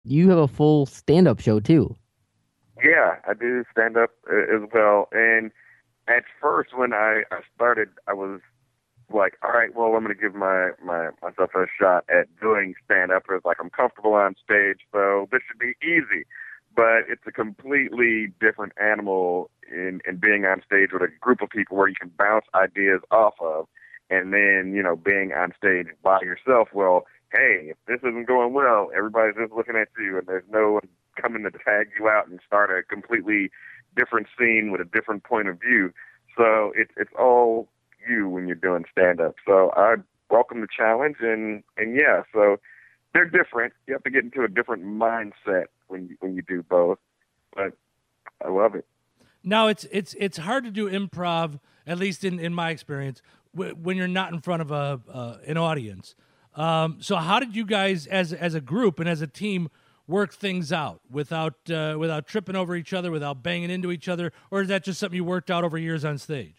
You have a full stand-up show too. Yeah, I do stand up as well. And at first, when I started, I was like, all right, well, I'm going to give myself a shot at doing stand up. It's like I'm comfortable on stage, so this should be easy. But it's a completely different animal in being on stage with a group of people where you can bounce ideas off of, and then being on stage by yourself. Well, hey, if this isn't going well, everybody's just looking at you, and there's no one coming to tag you out and start a completely different scene with a different point of view. So it's all you when you're doing stand up. So I welcome the challenge, and yeah, so they're different. You have to get into a different mindset when you do both. But I love it. Now it's hard to do improv, at least in my experience, when you're not in front of a an audience. So how did you guys, as a group and as a team, work things out without tripping over each other, without banging into each other, or is that just something you worked out over years on stage?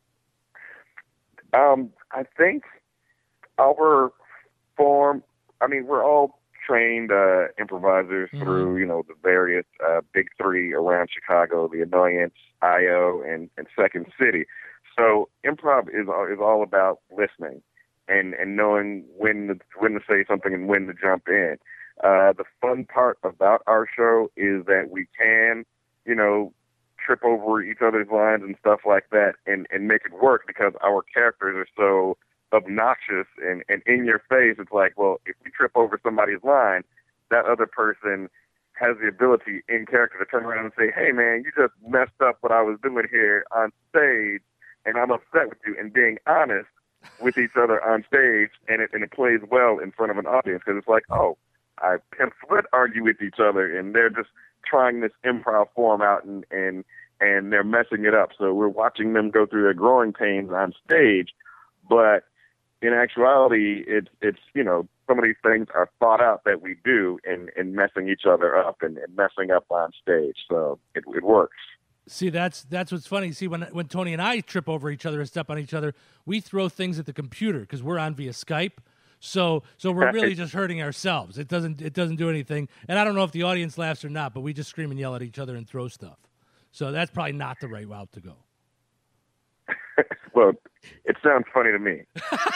I think our form. I mean, we're all trained improvisers Mm-hmm. through the various big three around Chicago, the Annoyance, IO, and Second City. So improv is all about listening and knowing when to say something and when to jump in. The fun part about our show is that we can, you know, trip over each other's lines and stuff like that and make it work because our characters are so obnoxious and in your face. It's like, well, if we trip over somebody's line, that other person has the ability in character to turn around and say, hey man, you just messed up what I was doing here on stage and I'm upset with you, and being honest with each other on stage, and it plays well in front of an audience because it's like, oh, I pimps would argue with each other and they're just trying this improv form out and they're messing it up. So we're watching them go through their growing pains on stage, but in actuality, it's some of these things are thought out that we do in messing each other up and messing up on stage. So it works. See, that's what's funny. See, when Tony and I trip over each other and step on each other, we throw things at the computer because we're on via Skype. So we're really just hurting ourselves. It doesn't do anything. And I don't know if the audience laughs or not, but we just scream and yell at each other and throw stuff. So that's probably not the right route to go. Well, it sounds funny to me.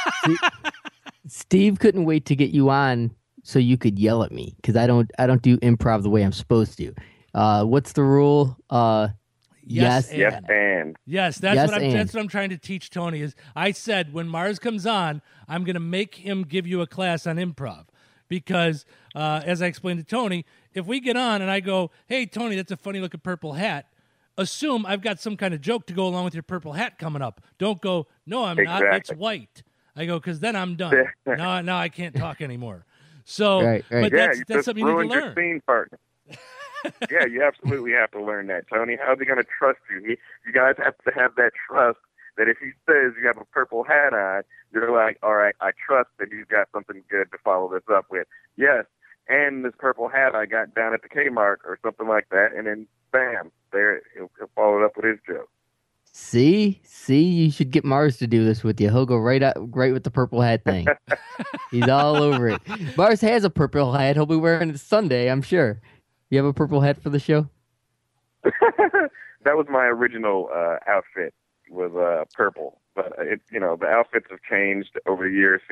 Steve couldn't wait to get you on so you could yell at me because I don't do improv the way I'm supposed to. What's the rule? Yes, Yes, Yes, and and yes, that's yes, what I'm. and That's what I'm trying to teach Tony. Is I said when Mars comes on, I'm going to make him give you a class on improv because, as I explained to Tony, if we get on and I go, "Hey, Tony, that's a funny looking purple hat," assume I've got some kind of joke to go along with your purple hat coming up. Don't go, "No, I'm not. It's exactly. white." I go because then I'm done. Now I can't talk anymore. So, right, but right. Yeah, that's you that's just something you need to ruined your learn. scene partner. Yeah, you absolutely have to learn that, Tony. How's he going to trust you? You guys have to have that trust that if he says you have a purple hat on, you're like, all right, I trust that he's got something good to follow this up with. Yes, and this purple hat I got down at the Kmart or something like that, and then bam, there he'll follow it up with his joke. See, you should get Mars to do this with you. He'll go right with the purple hat thing. He's all over it. Mars has a purple hat. He'll be wearing it Sunday, I'm sure. You have a purple hat for the show? That was my original outfit was purple, but the outfits have changed over the years.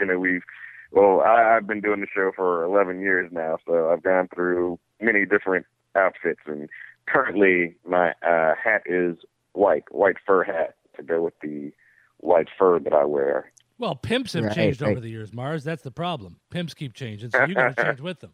I've been doing the show for 11 years now, so I've gone through many different outfits, and currently my hat is white fur hat to go with the white fur that I wear. Well, pimps have Right, changed over right. the years, Mars. That's the problem. Pimps keep changing, so you got to change with them.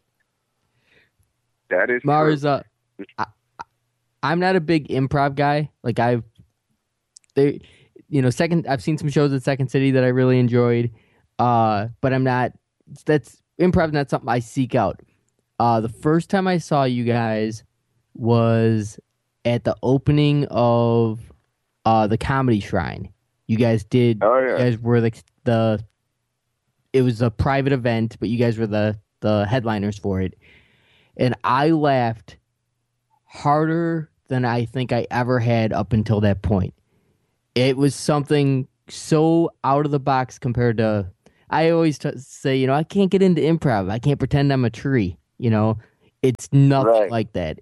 That is true. Mars, I, I'm not a big improv guy. Like they, second. I've seen some shows at Second City that I really enjoyed. But I'm not. That's improv. Not something I seek out. The first time I saw you guys was at the opening of the Comedy Shrine. Oh You yeah. guys were the. It was a private event, but you guys were the headliners for it, and I laughed harder than I think I ever had up until that point. It was something so out of the box compared to. I always say, I can't get into improv. I can't pretend I'm a tree. It's nothing Right. like that.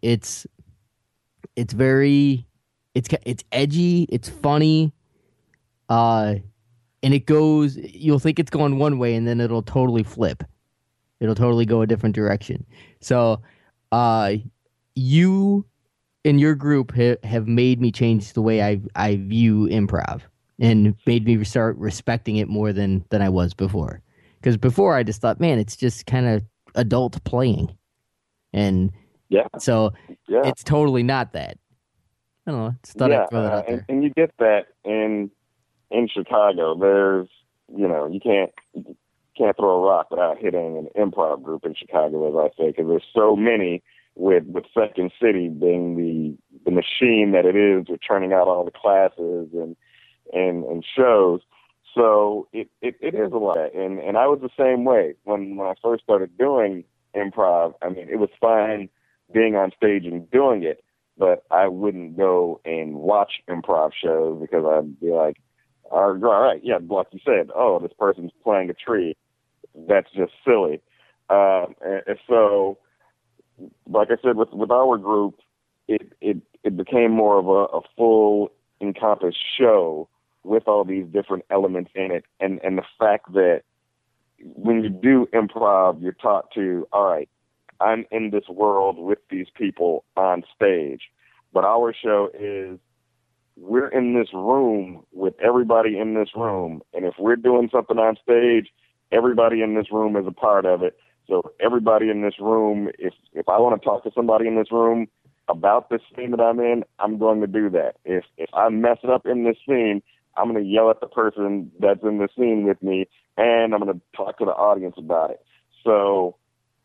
It's very it's edgy, it's funny, uh, and it goes. You'll think it's going one way, and then it'll totally flip. It'll totally go a different direction. So, uh, you and your group have made me change the way I view improv, and made me start respecting it more than I was before. Because before I just thought, man, it's just kind of adult playing, and Yeah. so Yeah. it's totally not that. I don't know. Just thought I'd Yeah. throw that out there. And you get that in Chicago. There's, you can't throw a rock without hitting an improv group in Chicago, as I say, because there's so many. With Second City being the machine that it is, with turning out all the classes and shows. So it is a lot. And I was the same way when I first started doing improv. I mean, it was fine being on stage and doing it, but I wouldn't go and watch improv shows because I'd be like, all right, yeah, like you said, oh, this person's playing a tree. That's just silly. And so, like I said, with our group, it became more of a full encompassed show with all these different elements in it, and the fact that when you do improv, you're taught to, all right, I'm in this world with these people on stage, but our show is we're in this room with everybody in this room, and if we're doing something on stage, everybody in this room is a part of it. So everybody in this room, if I want to talk to somebody in this room about this scene that I'm in, I'm going to do that. If I mess up in this scene, I'm going to yell at the person that's in the scene with me, and I'm going to talk to the audience about it. So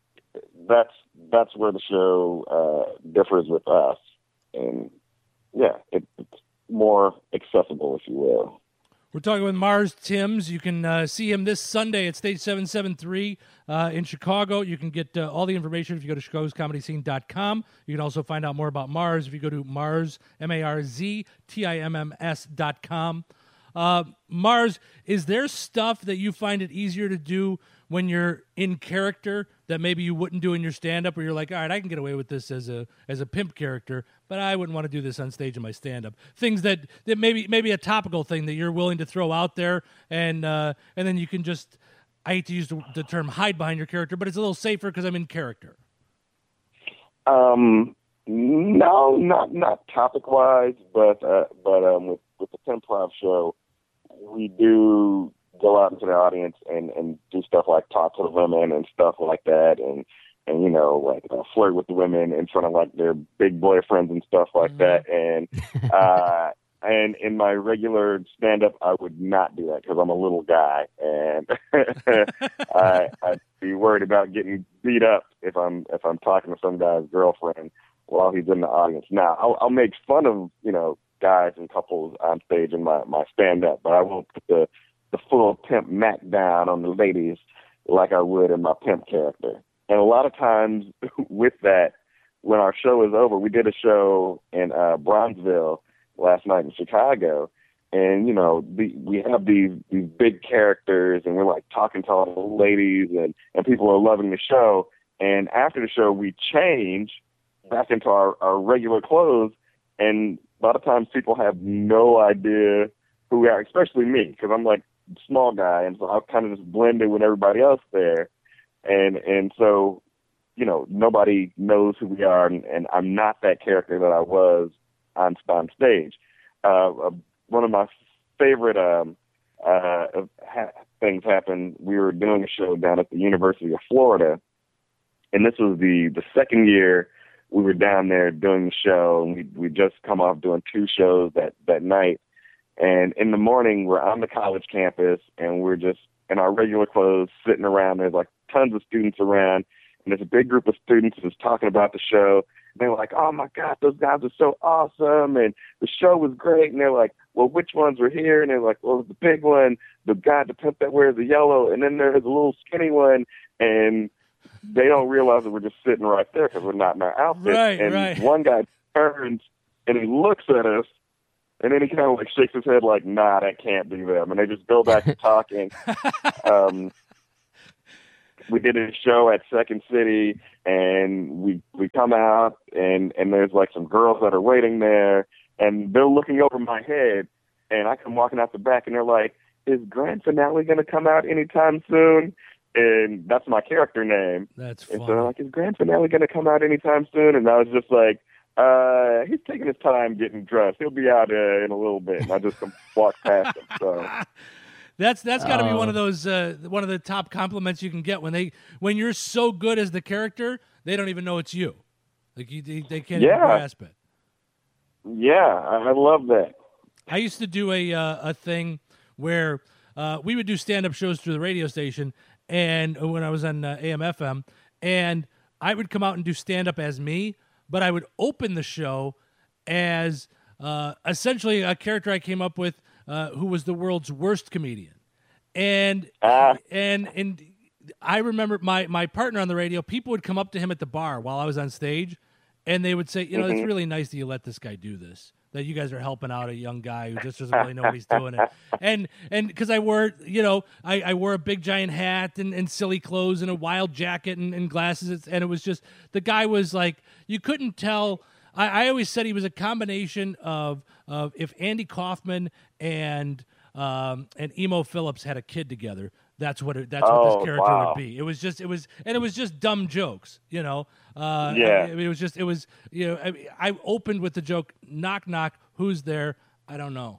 that's where the show differs with us, and yeah, it's more accessible, if you will. We're talking with Mars Timms. You can see him this Sunday at Stage 773 in Chicago. You can get all the information if you go to chicagoscomedyscene.com. You can also find out more about Mars if you go to Mars, MarzTimms.com. Mars, is there stuff that you find it easier to do when you're in character that maybe you wouldn't do in your stand-up, where you're like, all right, I can get away with this as a pimp character, but I wouldn't want to do this on stage in my stand-up? Things that maybe a topical thing that you're willing to throw out there, and then you can just, I hate to use the term hide behind your character, but it's a little safer because I'm in character. No, not topic wise, but with the Improv show, we do go out into the audience and do stuff like talk to the women and stuff like that, and flirt with the women in front of like their big boyfriends and stuff like that. And in my regular stand up, I would not do that because I'm a little guy, and I'd be worried about getting beat up if I'm talking to some guy's girlfriend while he's in the audience. Now I'll make fun of guys and couples on stage in my stand up, but I won't put the full pimp Mac down on the ladies like I would in my pimp character. And a lot of times with that, when our show is over, we did a show in Bronzeville last night in Chicago, and we have these big characters, and we're like talking to all the ladies, and people are loving the show. And after the show, we change back into our regular clothes, and a lot of times people have no idea who we are, especially me, because I'm like a small guy, and so I kind of just blend in with everybody else there, and so nobody knows who we are, and I'm not that character that I was on stage. One of my favorite things happened. We were doing a show down at the University of Florida, and this was the second year we were down there doing the show, and we just come off doing 2 shows that night. And in the morning, we're on the college campus, and we're just in our regular clothes, sitting around. There's like tons of students around, and there's a big group of students who's talking about the show. And they were like, "Oh my God, those guys are so awesome, and the show was great." And they're like, "Well, which ones were here?" And they're like, "Well, the big one, the guy, the pimp that wears the yellow, and then there's a little skinny one." And they don't realize that we're just sitting right there because we're not in our outfits. Right. One guy turns and he looks at us, and then he kind of like shakes his head like, "Nah, that can't be them." And they just go back to talking. we did a show at Second City, and we come out, and there's like some girls that are waiting there, and they're looking over my head, and I come walking out the back, and they're like, "Is Grand Finale going to come out anytime soon?" And that's my character name. That's and funny. so they're like, "Is Grand Finale going to come out anytime soon?" And I was just like, he's taking his time getting dressed. He'll be out in a little bit. And I just walk past him. So That's got to be one of those one of the top compliments you can get when you're so good as the character, they don't even know it's you. Like they can't even grasp it. Yeah, I love that. I used to do a thing where we would do stand-up shows through the radio station, and when I was on AM/FM, and I would come out and do stand-up as me, but I would open the show as essentially a character I came up with who was the world's worst comedian. And I remember my partner on the radio, people would come up to him at the bar while I was on stage, and they would say, it's really nice that you let this guy do this, that you guys are helping out a young guy who just doesn't really know what he's doing. And because I wore, I wore a big giant hat and silly clothes and a wild jacket and glasses, and it was just, the guy was like, you couldn't tell. I always said he was a combination of if Andy Kaufman and Emo Phillips had a kid together. That's what this character would be. It was just dumb jokes, Yeah. I opened with the joke, knock knock, who's there? I don't know.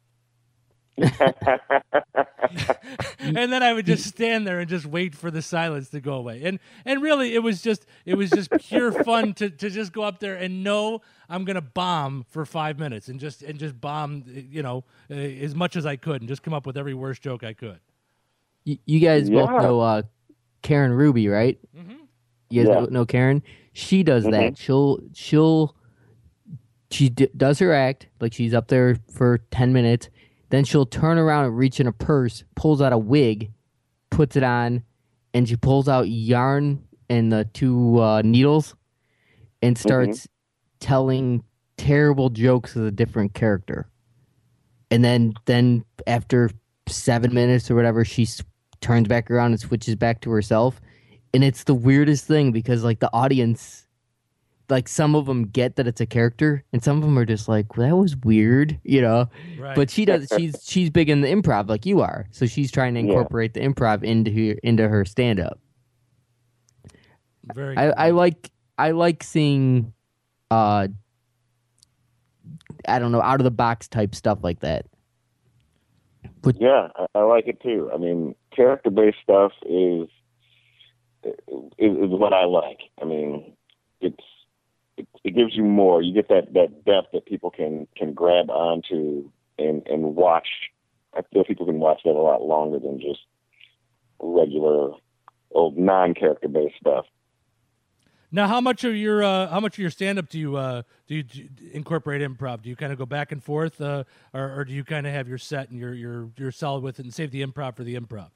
And then I would just stand there and just wait for the silence to go away. And really it was just pure fun to just go up there and know I'm gonna bomb for 5 minutes and just bomb, as much as I could and just come up with every worst joke I could. You guys both know Karen Ruby, right? Mm-hmm. You guys know Karen? She does that. She does her act, like she's up there for 10 minutes. Then she'll turn around and reach in a purse, pulls out a wig, puts it on, and she pulls out yarn and the two needles and starts telling terrible jokes as a different character. And then after 7 minutes or whatever, she turns back around and switches back to herself. And it's the weirdest thing because, like, the audience, like, some of them get that it's a character, and some of them are just like, well, that was weird, Right. But she's big in the improv like you are, so she's trying to incorporate the improv into her stand up. Very cool. I like seeing I don't know, out of the box type stuff like that. But yeah, I like it too. I mean, character based stuff is what I like. I mean, it gives you more. You get that depth that people can grab onto and watch. I feel people can watch that a lot longer than just regular old non-character based stuff. Now, how much of your stand-up do you incorporate improv? Do you kind of go back and forth, or do you kind of have your set and you're solid with it and save the improv for the improv?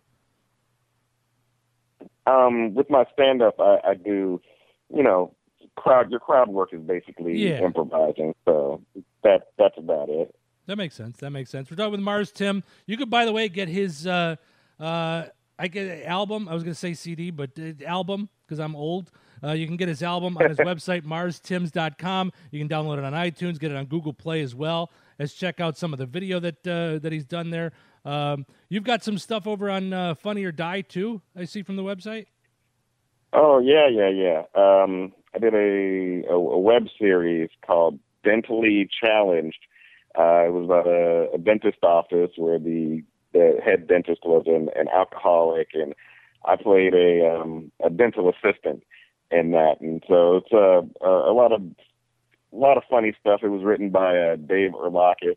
With my stand-up, I do, your crowd work is basically improvising, so that's about it. That makes sense. We're talking with Mars Tim. You could, by the way, get his I get an album. I was going to say CD, but album because I'm old. You can get his album on his website, marstims.com. You can download it on iTunes, get it on Google Play as well. Let's check out some of the video that he's done there. You've got some stuff over on Funny or Die, too, I see from the website. Oh, yeah. I did a web series called Dentally Challenged. It was about a dentist office where the head dentist was an alcoholic, and I played a dental assistant in that. And so it's a lot of funny stuff. It was written by Dave Urlakis,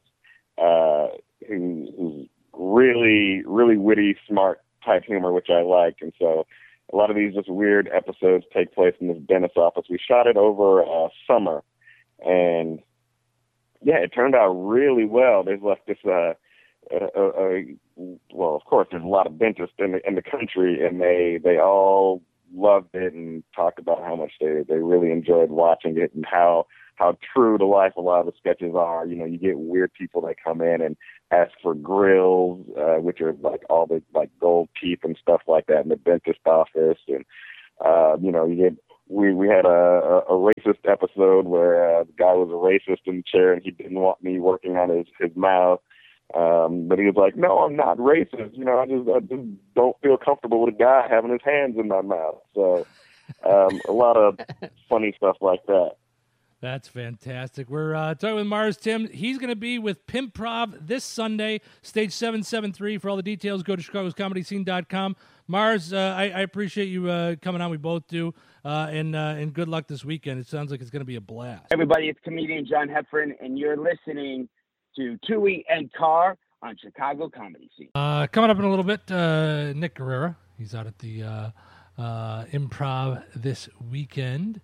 who's really, really witty, smart type humor, which I like. And so a lot of these just weird episodes take place in this dentist office. We shot it over summer, and yeah, it turned out really well. There's like this, well, of course, there's a lot of dentists in the country, and they all loved it and talked about how much they really enjoyed watching it and how true to life a lot of the sketches are. You know, you get weird people that come in and ask for grills, which are like all the like gold teeth and stuff like that in the dentist office. And, you know, we had a racist episode where the guy was a racist in the chair and he didn't want me working on his mouth. But he was like, no, I'm not racist. You know, I just don't feel comfortable with a guy having his hands in my mouth. So a lot of funny stuff like that. That's fantastic. We're talking with Mars Tim. He's going to be with Pimpprov this Sunday, stage 773. For all the details, go to chicagoscomedyscene.com. Mars, I appreciate you coming on. We both do. And good luck this weekend. It sounds like it's going to be a blast. Everybody, it's comedian John Heffron, and you're listening to Tui and Carr on Chicago Comedy Scene. Coming up in a little bit, Nick Guerrera. He's out at the Improv this weekend.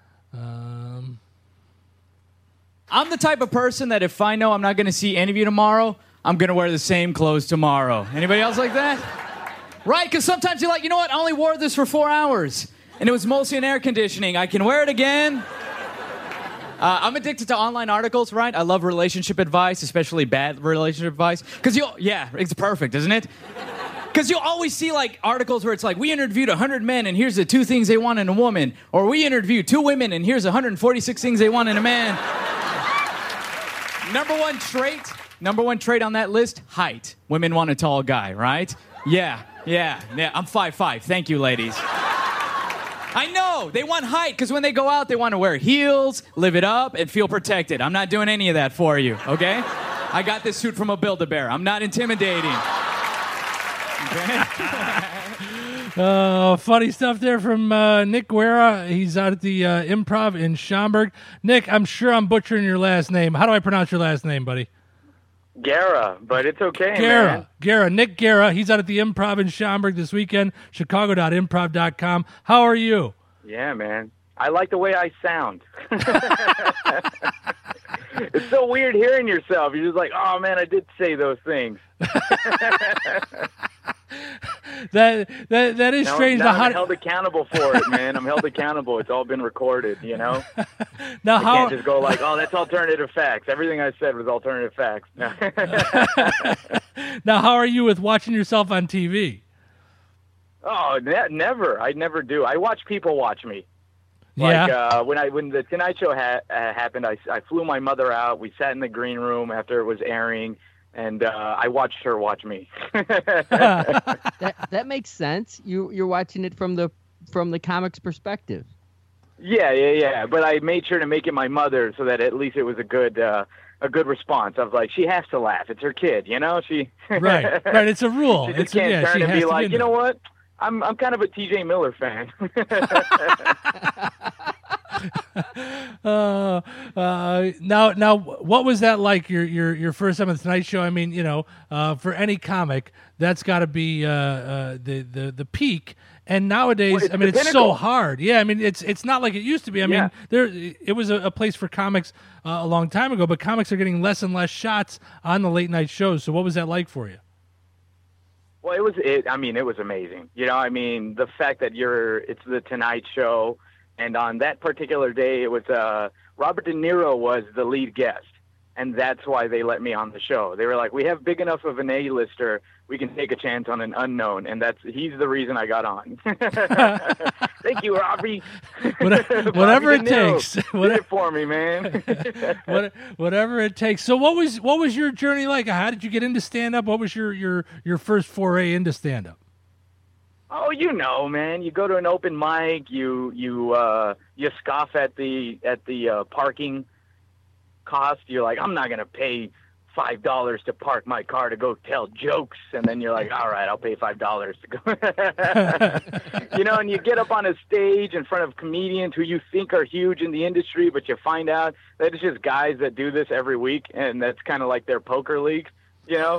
I'm the type of person that if I know I'm not going to see any of you tomorrow, I'm going to wear the same clothes tomorrow. Anybody else like that? Right? Because sometimes you're like, you know what? I only wore this for 4 hours, and it was mostly in air conditioning. I can wear it again. I'm addicted to online articles, right? I love relationship advice, especially bad relationship advice. Because it's perfect, isn't it? Because you always see like articles where it's like, we interviewed 100 men and here's the 2 things they want in a woman. Or we interviewed 2 women and here's 146 things they want in a man. Number one trait on that list, height. Women want a tall guy, right? Yeah. I'm 5'5". Thank you, ladies. I know. They want height because when they go out, they want to wear heels, live it up, and feel protected. I'm not doing any of that for you, okay? I got this suit from a Build-A-Bear. I'm not intimidating. Okay? Funny stuff there from Nick Guerra. He's out at the Improv in Schaumburg. Nick, I'm sure I'm butchering your last name. How do I pronounce your last name, buddy? Guerra, but it's okay, man. Guerra. Nick Guerra. He's out at the Improv in Schaumburg this weekend, chicago.improv.com. How are you? Yeah, man. I like the way I sound. It's so weird hearing yourself. You're just like, oh, man, I did say those things. That is strange. I'm held accountable for it, man. I'm held accountable. It's all been recorded, you know? Now, I can't just go like, oh, that's alternative facts. Everything I said was alternative facts. Now, how are you with watching yourself on TV? Oh, never. I never do. I watch people watch me. Yeah. Like when the Tonight Show happened, I flew my mother out. We sat in the green room after it was airing, and I watched her watch me. That makes sense. You're watching it from the comics perspective. Yeah. But I made sure to make it my mother so that at least it was a good response. I was like, she has to laugh. It's her kid, you know. She right. It's a rule. She just can't turn and be like, you know what? I'm kind of a T.J. Miller fan. Now, what was that like? Your first time on the Tonight Show? I mean, you know, for any comic, that's got to be the peak. And nowadays, well, I mean, it's pinnacle. so hard. Yeah, I mean, it's not like it used to be. I mean, it was a place for comics a long time ago, but comics are getting less and less shots on the late night shows. So, what was that like for you? Well, it was amazing. You know, I mean, the fact that it's the Tonight Show, and on that particular day, it was Robert De Niro was the lead guest, and that's why they let me on the show. They were like, we have big enough of an A-lister, we can take a chance on an unknown, and he's the reason I got on. Thank you, Robbie. Whatever it takes. Did it for me, man. Whatever it takes. So what was your journey like? How did you get into stand-up? What was your first foray into stand-up? Oh, you know, man. You go to an open mic. You scoff at the parking cost. You're like, I'm not gonna pay $5 to park my car to go tell jokes, and then you're like, all right, I'll pay $5 to go. You know, and you get up on a stage in front of comedians who you think are huge in the industry, but you find out that it's just guys that do this every week, and that's kind of like their poker league. You know,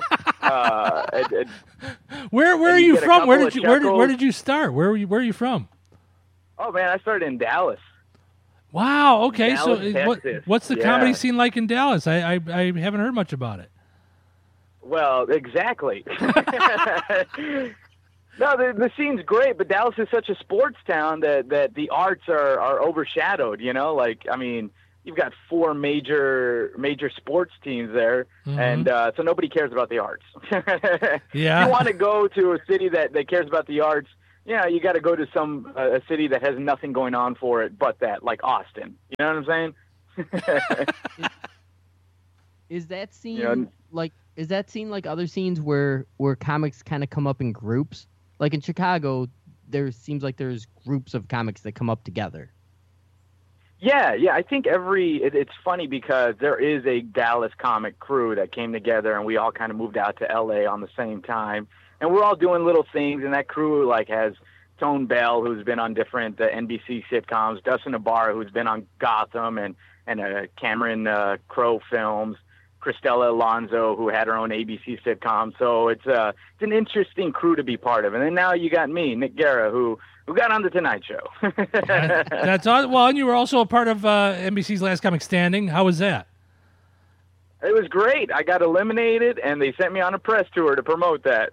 where are you from? Where did you start? Where are you from? Oh man, I started in Dallas. Wow. Okay. Dallas, so what's the comedy scene like in Dallas? I haven't heard much about it. Well, exactly. No, the scene's great, but Dallas is such a sports town that the arts are overshadowed. You know, like I mean, you've got 4 major sports teams there, and so nobody cares about the arts. Yeah. If you want to go to a city that cares about the arts, yeah, you got to go to a city that has nothing going on for it but that, like Austin. You know what I'm saying? Is that scene Yeah. like other scenes where comics kind of come up in groups? Like in Chicago, there seems like there's groups of comics that come up together. Yeah. I think it's funny because there is a Dallas comic crew that came together, and we all kind of moved out to LA on the same time, and we're all doing little things. And that crew like has Tone Bell, who's been on different NBC sitcoms, Dustin Ibarra, who's been on Gotham and Cameron Crowe films, Cristela Alonso, who had her own ABC sitcom. So it's an interesting crew to be part of. And then now you got me, Nick Guerra, who got on the Tonight Show. That's awesome. Well, and you were also a part of NBC's Last Comic Standing. How was that? It was great. I got eliminated, and they sent me on a press tour to promote that.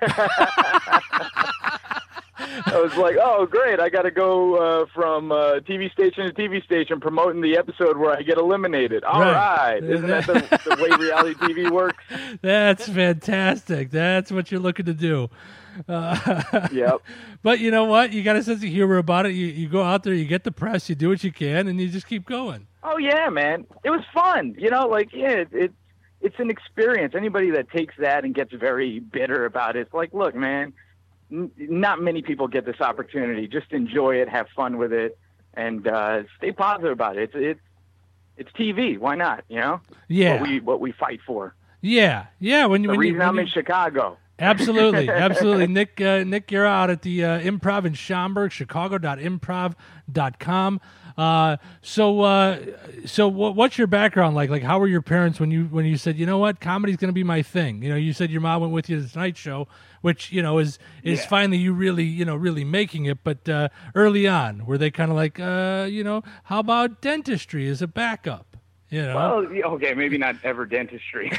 I was like, oh, great. I got to go from TV station to TV station promoting the episode where I get eliminated. All right. Isn't that the way reality TV works? That's fantastic. That's what you're looking to do. Yep. But you know what? You got a sense of humor about it. You go out there, you get the press, you do what you can, and you just keep going. Oh, yeah, man. It was fun. You know, like, yeah, it's an experience. Anybody that takes that and gets very bitter about it, it's like, look, man, not many people get this opportunity. Just enjoy it, have fun with it, and stay positive about it. It's TV. Why not? You know? Yeah. What we fight for. Yeah. When The reason I'm in Chicago. Absolutely. Nick Guerra out at the Improv in Schaumburg, chicago.improv.com. So what's your background like? Like, how were your parents when you said, you know what, comedy's going to be my thing? You know, you said your mom went with you to the Tonight Show, which, you know, is finally you really making it. But early on, were they kind of like, you know, how about dentistry as a backup? You know? Well, okay, maybe not ever dentistry.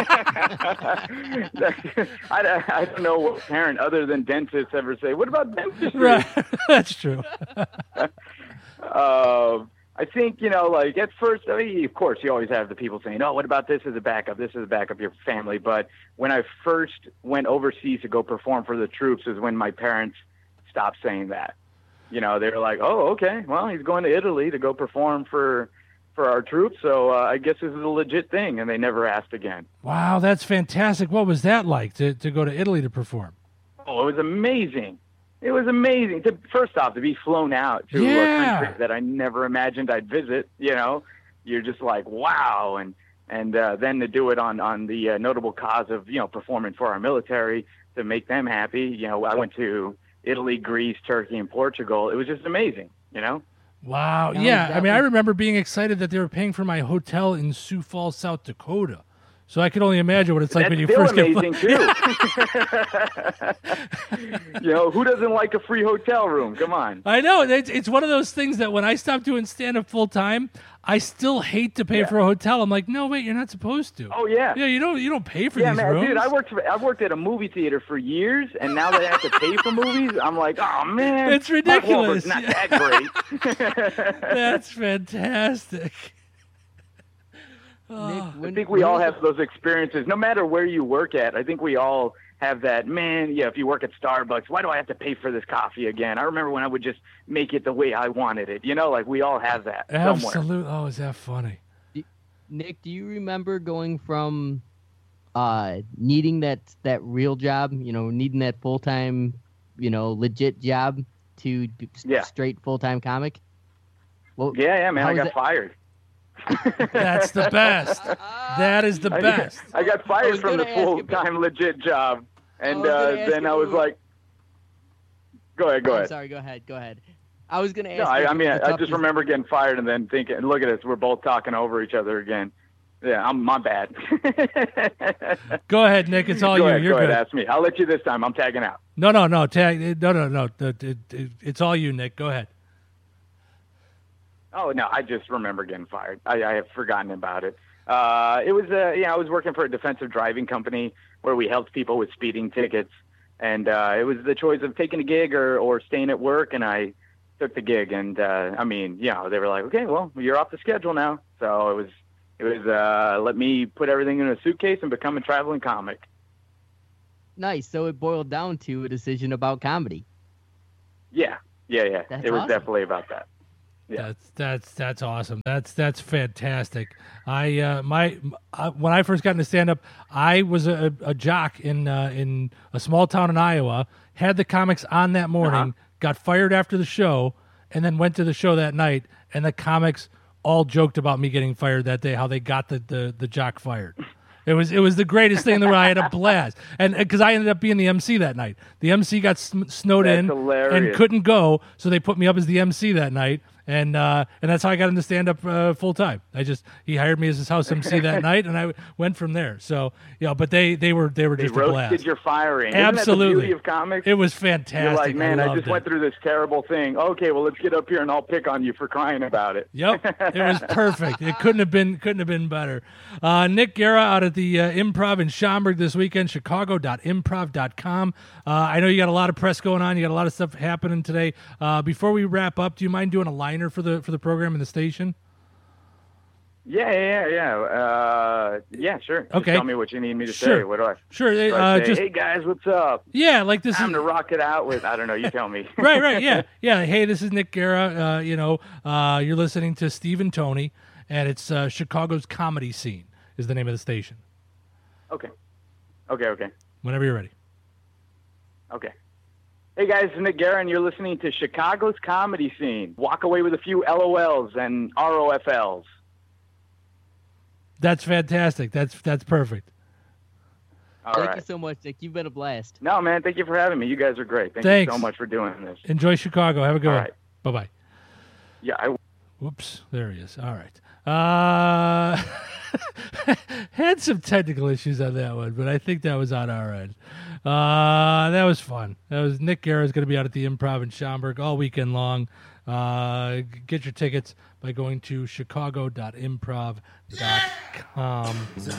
I don't know what parent other than dentists ever say, what about dentistry? Right. That's true. I think, you know, like at first, I mean, of course, you always have the people saying, oh, what about this as a backup? This is a backup, your family. But when I first went overseas to go perform for the troops is when my parents stopped saying that. You know, they were like, oh, okay, well, he's going to Italy to go perform for our troops, so I guess this is a legit thing, and they never asked again. Wow, that's fantastic. What was that like to go to Italy to perform? Oh, it was amazing. It was amazing. First off, to be flown out to a country that I never imagined I'd visit, you know, you're just like, wow. And then to do it on the notable cause of, you know, performing for our military to make them happy. You know, I went to Italy, Greece, Turkey, and Portugal. It was just amazing, you know? Wow. Yeah. I mean, I remember being excited that they were paying for my hotel in Sioux Falls, South Dakota. So I could only imagine what it's like when you first get. That's still amazing, too. You know, who doesn't like a free hotel room? Come on. I know. It's one of those things that when I stopped doing stand-up full-time, I still hate to pay for a hotel. I'm like, no, wait, you're not supposed to. Oh, yeah. Yeah, you don't pay for these rooms. Dude, I worked at a movie theater for years, and now that I have to pay for movies, I'm like, oh, man. It's ridiculous. Not that great. That's fantastic. Nick, I think we all have those experiences. No matter where you work at, I think we all have that, man, if you work at Starbucks, why do I have to pay for this coffee again? I remember when I would just make it the way I wanted it. You know, like we all have that somewhere. Absolutely. Oh, is that funny? Nick, do you remember going from needing that real job, you know, needing that full-time, you know, legit job to straight full-time comic? Well, yeah, man, I got fired. That's the best. That is the best. I got fired from the full-time legit job, and then I was like, "Go ahead." Sorry, go ahead. I was going to ask. No, I just remember getting fired and then thinking, "Look at us, we're both talking over each other again." Yeah, my bad. Go ahead, Nick. It's all you. You're go good. Ahead, ask me. I'll let you this time. I'm tagging out. No. No. It's all you, Nick. Go ahead. Oh, no, I just remember getting fired. I have forgotten about it. It was, I was working for a defensive driving company where we helped people with speeding tickets. And it was the choice of taking a gig or staying at work, and I took the gig. And I mean, they were like, okay, well, you're off the schedule now. So it was let me put everything in a suitcase and become a traveling comic. Nice. So it boiled down to a decision about comedy. Yeah. That's It was awesome. definitely about that. Yeah. That's awesome. That's fantastic. When I first got into stand up, I was a jock in a small town in Iowa. Had the comics on that morning. Got fired after the show, and then went to the show that night. And the comics all joked about me getting fired that day. How they got the jock fired. It was the greatest thing in the world. I had a blast, and because I ended up being the MC that night. The MC got snowed That's in hilarious. and couldn't go, so they put me up as the MC that night, and that's how I got into stand up full time. He hired me as his house MC that night, and I went from there. So but they were They just a blast. roasted your firing. Absolutely. Isn't that the beauty of comics? It was fantastic. You're like, man, I just went through. through this terrible thing. Okay, well, let's get up here and I'll pick on you for crying about it. Yep, it was perfect. It couldn't have been better. Nick Guerra out at the Improv in Schaumburg this weekend, chicago.improv.com. I know you got a lot of press going on. You got a lot of stuff happening today. Before we wrap up, do you mind doing a liner for the program in the station? Yeah, sure. Just Okay. tell me what you need me to Sure. say. What do I? Sure. do I say? Just Hey guys, what's up? yeah, like this Time is to rock it out with. I don't know. You tell me. right. Yeah. Hey, this is Nick Guerra. You're listening to Steve and Tony, and it's Chicago's Comedy Scene is the name of the station. Okay. Whenever you're ready. Okay. Hey guys, it's Nick Guerra, and you're listening to Chicago's Comedy Scene. Walk away with a few LOLs and ROFLs. That's fantastic. That's perfect. All Thank right. you so much, Nick. You've been a blast. No, man, thank you for having me. You guys are great. Thank Thanks. you so much for doing this. Enjoy Chicago. Have a good All one. right. Bye-bye. Yeah, Whoops, there he is. All right. Had some technical issues on that one, but I think that was on our end. That was fun. That was Nick Guerra is going to be out at the Improv in Schaumburg all weekend long. Get your tickets by going to chicago.improv.com.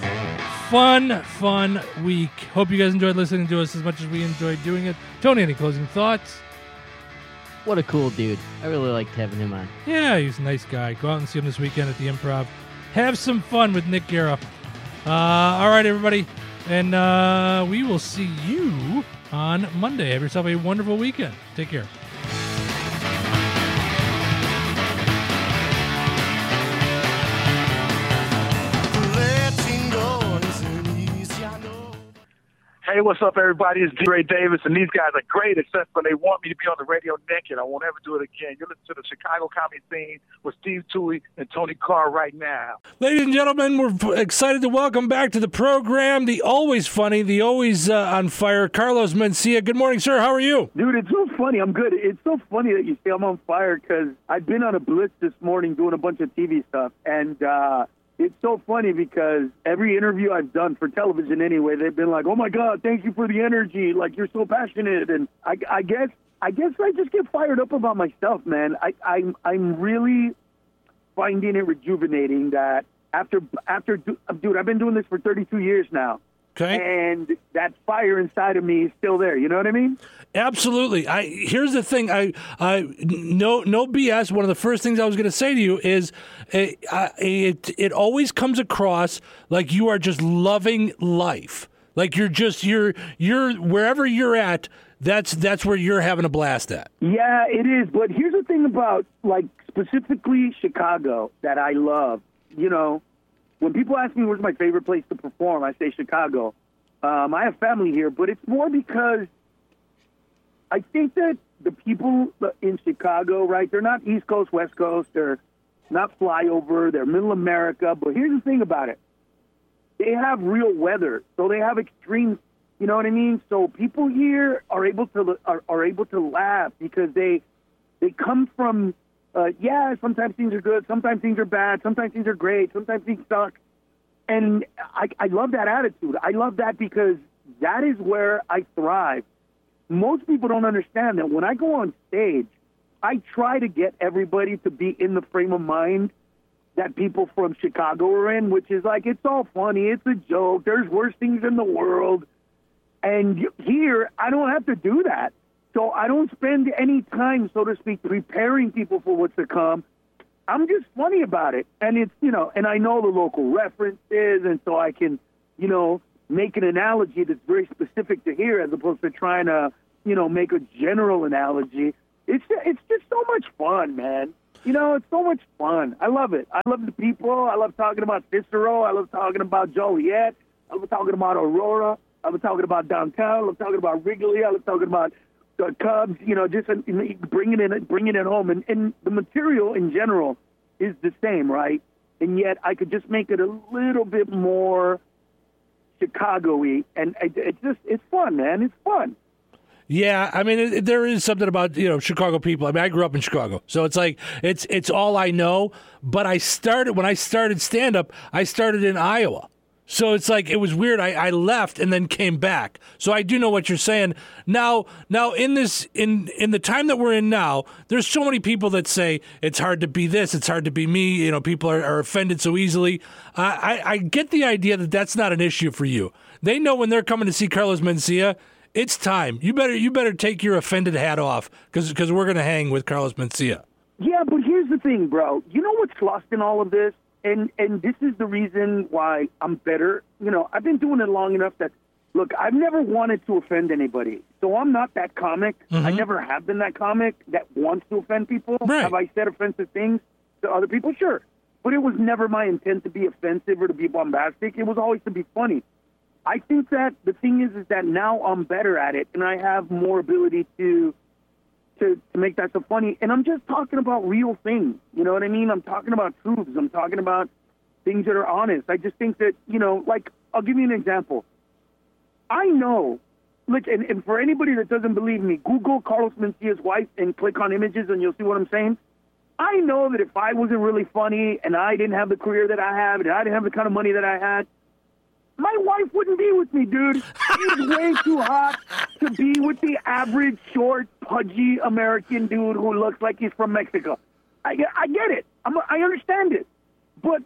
Fun week. Hope you guys enjoyed listening to us as much as we enjoyed doing it. Tony, any closing thoughts? What a cool dude. I really liked having him on. Yeah, he's a nice guy. Go out and see him this weekend at the Improv. Have some fun with Nick Guerra. All right, everybody. And we will see you on Monday. Have yourself a wonderful weekend. Take care. Hey, what's up, everybody? It's D. Ray Davis, and these guys are great, except for they want me to be on the radio naked. I won't ever do it again. You're listening to the Chicago Comedy Scene with Steve Toohey and Tony Carr right now. Ladies and gentlemen, we're excited to welcome back to the program the always funny, the always on fire, Carlos Mencia. Good morning, sir. How are you? Dude, it's so funny. I'm good. It's so funny that you say I'm on fire because I've been on a blitz this morning doing a bunch of TV stuff, and it's so funny because every interview I've done for television anyway, they've been like, "Oh my God, thank you for the energy! Like you're so passionate." And I guess I just get fired up about myself, man. I'm really finding it rejuvenating that after dude, I've been doing this for 32 years now. Okay. And that fire inside of me is still there. You know what I mean? Absolutely. Here's the thing. No BS. One of the first things I was going to say to you is, it always comes across like you are just loving life. Like you're wherever you're at. That's where you're having a blast at. Yeah, it is. But here's the thing about like specifically Chicago that I love. You know, when people ask me where's my favorite place to perform, I say Chicago. I have family here, but it's more because I think that the people in Chicago, right, they're not East Coast, West Coast, they're not flyover, they're middle America. But here's the thing about it. They have real weather, so they have extreme, you know what I mean? So people here are able to laugh because they come from, sometimes things are good, sometimes things are bad, sometimes things are great, sometimes things suck. And I love that attitude. I love that because that is where I thrive. Most people don't understand that when I go on stage, I try to get everybody to be in the frame of mind that people from Chicago are in, which is like, it's all funny, it's a joke, there's worse things in the world. And here, I don't have to do that. So I don't spend any time, so to speak, preparing people for what's to come. I'm just funny about it. And it's, and I know the local references, and so I can, make an analogy that's very specific to here as opposed to trying to, make a general analogy. It's just so much fun, man. It's so much fun. I love it. I love the people. I love talking about Cicero. I love talking about Joliet. I love talking about Aurora. I love talking about downtown. I love talking about Wrigley. I love talking about the Cubs. Just bringing it home. And the material in general is the same, right? And yet I could just make it a little bit more Chicago-y. And it's fun, man. It's fun. Yeah, I mean, there is something about, Chicago people. I mean, I grew up in Chicago, so it's like it's all I know. But when I started stand-up, I started in Iowa. So it's like, it was weird. I left and then came back. So I do know what you're saying. Now in the time that we're in now, there's so many people that say it's hard to be this, it's hard to be me. People are offended so easily. I get the idea that that's not an issue for you. They know when they're coming to see Carlos Mencia, it's time. You better take your offended hat off because we're going to hang with Carlos Mencia. Yeah, but here's the thing, bro. You know what's lost in all of this? And this is the reason why I'm better. I've been doing it long enough that, look, I've never wanted to offend anybody. So I'm not that comic. Mm-hmm. I never have been that comic that wants to offend people. Right. Have I said offensive things to other people? Sure. But it was never my intent to be offensive or to be bombastic. It was always to be funny. I think that the thing is that now I'm better at it, and I have more ability to make that so funny. And I'm just talking about real things. You know what I mean? I'm talking about truths. I'm talking about things that are honest. I just think that, like, I'll give you an example. I know, look, and for anybody that doesn't believe me, Google Carlos Mencia's wife and click on images and you'll see what I'm saying. I know that if I wasn't really funny and I didn't have the career that I have and I didn't have the kind of money that I had, my wife wouldn't be with me, dude. She's way too hot to be with the average, short, pudgy American dude who looks like he's from Mexico. I get it. I understand it. But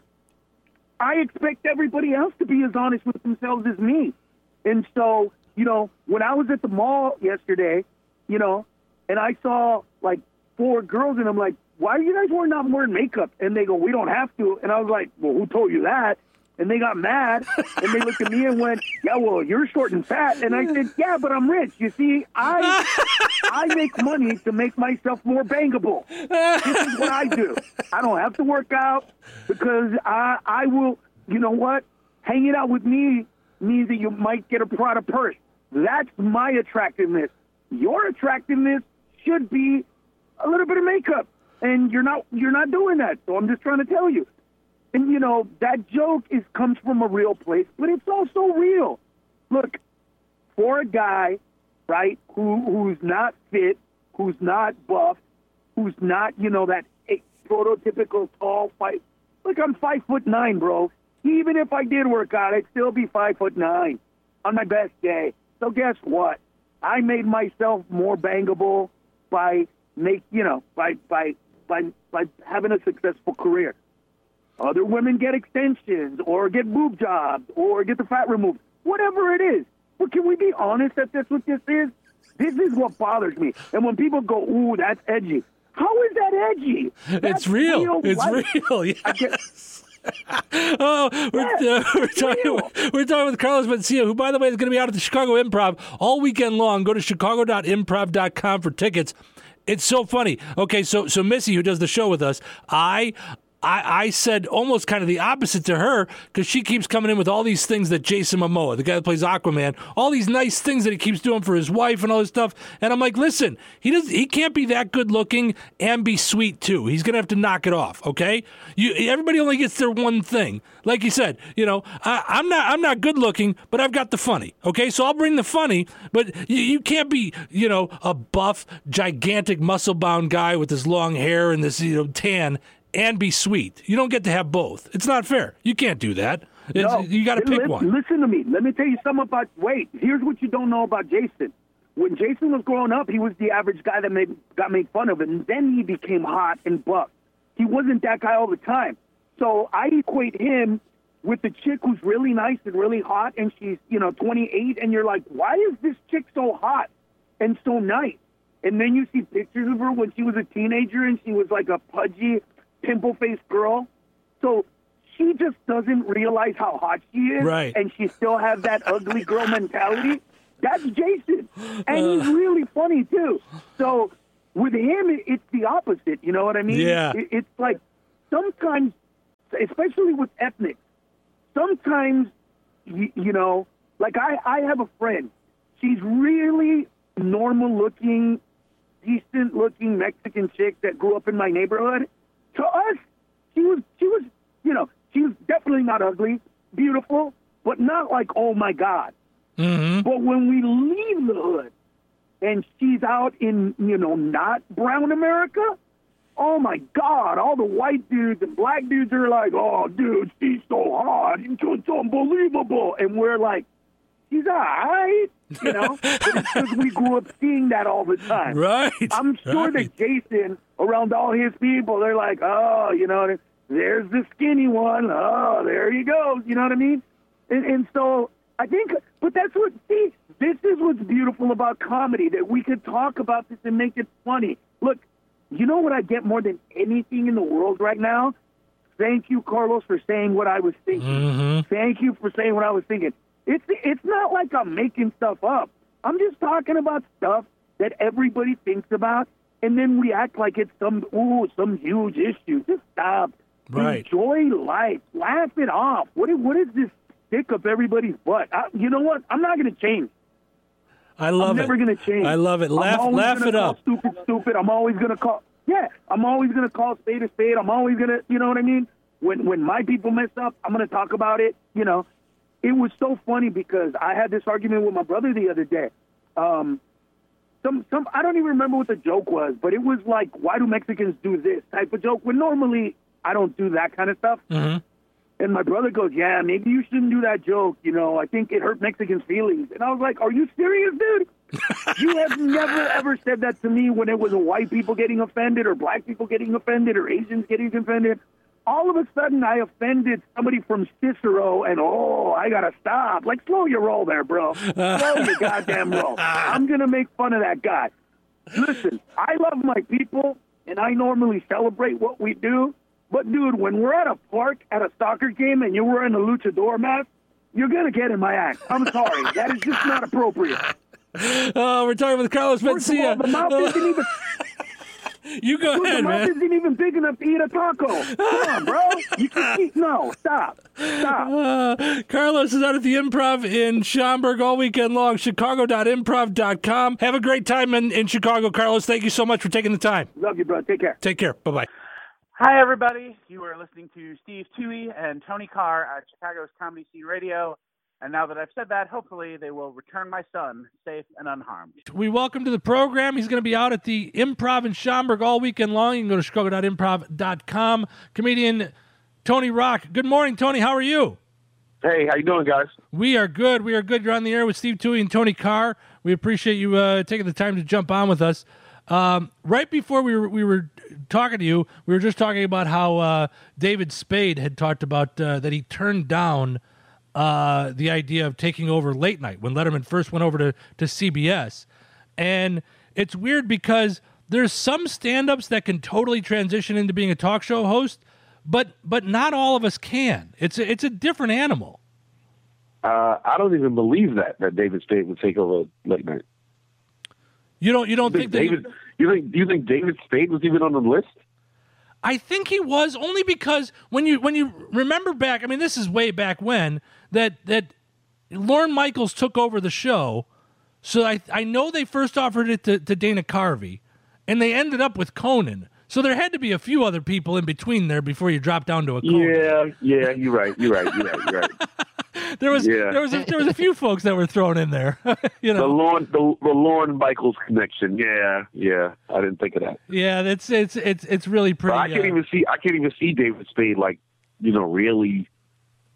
I expect everybody else to be as honest with themselves as me. And so, when I was at the mall yesterday, and I saw, like, 4 girls, and I'm like, why are you guys not wearing makeup? And they go, we don't have to. And I was like, well, who told you that? And they got mad, and they looked at me and went, yeah, well, you're short and fat. And I said, yeah, but I'm rich. You see, I make money to make myself more bangable. This is what I do. I don't have to work out because I will, you know what? Hanging out with me means that you might get a Prada purse. That's my attractiveness. Your attractiveness should be a little bit of makeup, and you're not doing that. So I'm just trying to tell you. And, that joke comes from a real place, but it's also real. Look, for a guy, right, who's not fit, who's not buff, who's not, that prototypical tall fight. Look, I'm 5'9", bro. Even if I did work out, I'd still be 5'9" on my best day. So guess what? I made myself more bangable by having a successful career. Other women get extensions or get boob jobs or get the fat removed, whatever it is. But can we be honest that that's what this is? This is what bothers me. And when people go, ooh, that's edgy. How is that edgy? That's it's real. It's life. Real. Yes. We're talking with Carlos Mencia, who, by the way, is going to be out at the Chicago Improv all weekend long. Go to chicago.improv.com for tickets. It's so funny. Okay, so Missy, who does the show with us, I said almost kind of the opposite to her because she keeps coming in with all these things that Jason Momoa, the guy that plays Aquaman, all these nice things that he keeps doing for his wife and all this stuff. And I'm like, listen, he can't be that good looking and be sweet too. He's gonna have to knock it off. Okay, everybody only gets their one thing. Like you said, I'm not good looking, but I've got the funny. Okay, so I'll bring the funny, but you can't be a buff, gigantic, muscle bound guy with this long hair and this tan and be sweet. You don't get to have both. It's not fair. You can't do that. No, you got to pick one. Listen to me. Let me tell you something about weight. Here's what you don't know about Jason. When Jason was growing up, he was the average guy that got made fun of, and then he became hot and buff. He wasn't that guy all the time. So I equate him with the chick who's really nice and really hot, and she's, 28, and you're like, why is this chick so hot and so nice? And then you see pictures of her when she was a teenager, and she was like a pudgy, pimple-faced girl. So she just doesn't realize how hot she is, Right. and she still has that ugly girl mentality. That's Jason, and he's really funny, too. So with him, it's the opposite, you know what I mean? Yeah. It's like sometimes, especially with ethnic, sometimes, like I have a friend. She's really normal-looking, decent-looking Mexican chick that grew up in my neighborhood. To us, she was she was definitely not ugly, beautiful, but not like, oh, my God. Mm-hmm. But when we leave the hood and she's out in, not brown America, oh, my God, all the white dudes and black dudes are like, oh, dude, she's so hot. It's unbelievable. And we're like, she's all right, But it's because we grew up seeing that all the time. Right. I'm sure that Jason, around all his people, they're like, oh, there's the skinny one. Oh, there you go. You know what I mean? And so I think, but this is what's beautiful about comedy, that we could talk about this and make it funny. Look, you know what I get more than anything in the world right now? Thank you, Carlos, for saying what I was thinking. Mm-hmm. Thank you for saying what I was thinking. It's not like I'm making stuff up. I'm just talking about stuff that everybody thinks about, and then we act like it's some huge issue. Just stop. Right. Enjoy life. Laugh it off. What is this stick up everybody's butt? You know what? I'm not going to change. I love I'm never going to change. I love it. Laugh it up. Stupid. I'm always going to call. Yeah, I'm always going to call spade a spade. I'm always going to, you know what I mean? When my people mess up, I'm going to talk about it. It was so funny because I had this argument with my brother the other day. I don't even remember what the joke was, but it was like, why do Mexicans do this type of joke? When normally I don't do that kind of stuff. Mm-hmm. And my brother goes, yeah, maybe you shouldn't do that joke. I think it hurt Mexicans' feelings. And I was like, are you serious, dude? You have never, ever said that to me when it was white people getting offended or black people getting offended or Asians getting offended. All of a sudden, I offended somebody from Cicero, and, I got to stop. Like, slow your roll there, bro. Slow your goddamn roll. I'm going to make fun of that guy. Listen, I love my people, and I normally celebrate what we do. But, dude, when we're at a park at a soccer game and you're wearing a luchador mask, you're going to get in my act. I'm sorry. That is just not appropriate. Oh, we're talking with Carlos First of all, Mencia. the mouth isn't even... You go Dude, ahead, the mouth man. isn't even big enough to eat a taco. Come on, bro. You can eat... No, stop. Carlos is out at the Improv in Schaumburg all weekend long. Chicago.improv.com. Have a great time in Chicago, Carlos. Thank you so much for taking the time. Love you, bro. Take care. Take care. Bye-bye. Hi, everybody. You are listening to Steve Toohey and Tony Carr at Chicago's Comedy Scene Radio. And now that I've said that, hopefully they will return my son safe and unharmed. We welcome to the program. He's going to be out at the Improv in Schaumburg all weekend long. You can go to chicago.improv.com. Comedian Tony Rock. Good morning, Tony. How are you? Hey, how you doing, guys? We are good. We are good. You're on the air with Steve Toohey and Tony Carr. We appreciate you taking the time to jump on with us. Right before we were talking to you, we were just talking about how David Spade had talked about that he turned down the idea of taking over late night when Letterman first went over to CBS. And it's weird because there's some stand-ups that can totally transition into being a talk show host, but not all of us can. It's a different animal. I don't even believe that David Spade would take over late night. You don't think that David? You think David Spade was even on the list? I think he was, only because when you remember back, I mean, this is way back when that Lorne Michaels took over the show. So I know they first offered it to Dana Carvey, and they ended up with Conan. So there had to be a few other people in between there before you drop down to a Conan. Yeah, you're right. There was a few folks that were thrown in there. You know, the Lorne Michaels connection. Yeah, I didn't think of that. Yeah, it's really pretty. But I can't even see David Spade really.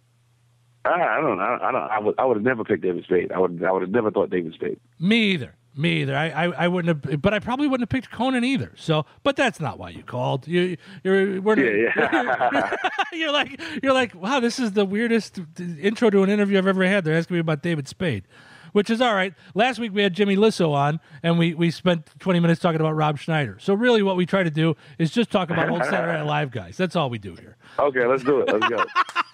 I don't know. I would have never picked David Spade. I would have never thought David Spade. Me either. Me either. I wouldn't have, but I probably wouldn't have picked Conan either. So, but that's not why you called. You're like, wow, this is the weirdest intro to an interview I've ever had. They're asking me about David Spade, which is all right. Last week we had Jimmy Lissow on, and we spent 20 minutes talking about Rob Schneider. So really, what we try to do is just talk about old Saturday Night Live guys. That's all we do here. Okay, let's do it. Let's go.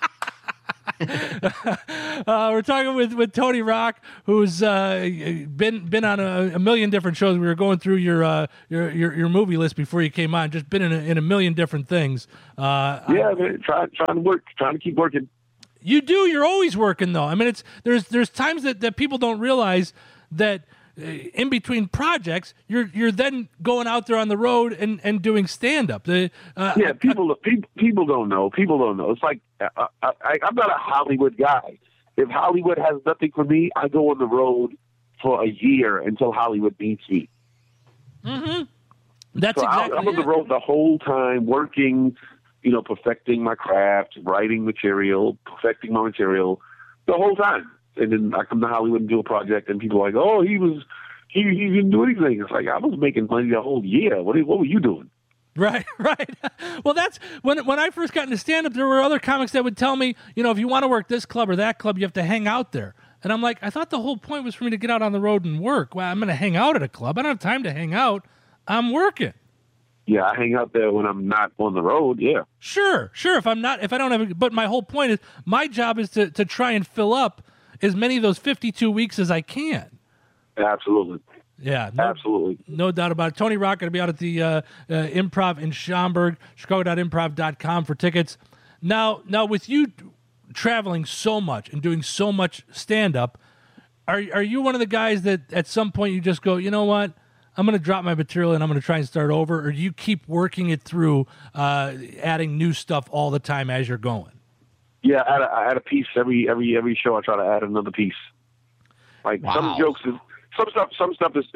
We're talking with Tony Rock, who's been on a million different shows. We were going through your movie list before you came on. Just been in a million different things. Man, trying to work, trying to keep working. You do. You're always working, though. I mean, there's times that people don't realize that in between projects, you're then going out there on the road and doing stand up. People don't know. People don't know. It's like I'm not a Hollywood guy. If Hollywood has nothing for me, I go on the road for a year until Hollywood needs me. Mm-hmm. That's so exactly. I'm on the road the whole time, working, perfecting my craft, writing material, perfecting my material, the whole time. And then I come to Hollywood and do a project, and people are like, "Oh, he didn't do anything." It's like I was making money the whole year. What were you doing? Right. Well, that's when I first got into stand-up, there were other comics that would tell me, if you want to work this club or that club, you have to hang out there. And I'm like, I thought the whole point was for me to get out on the road and work. Well, I'm going to hang out at a club. I don't have time to hang out. I'm working. Yeah, I hang out there when I'm not on the road. Yeah. Sure. If I don't have, but my whole point is my job is to try and fill up as many of those 52 weeks as I can. Absolutely. Yeah, absolutely. No doubt about it. Tony Rock going to be out at the Improv in Schaumburg, chicago.improv.com for tickets. Now with you traveling so much and doing so much stand-up, are you one of the guys that at some point you just go, you know what, I'm going to drop my material and I'm going to try and start over, or do you keep working it through, adding new stuff all the time as you're going? Yeah, I add a piece every show. I try to add another piece. Like some jokes is. Some stuff is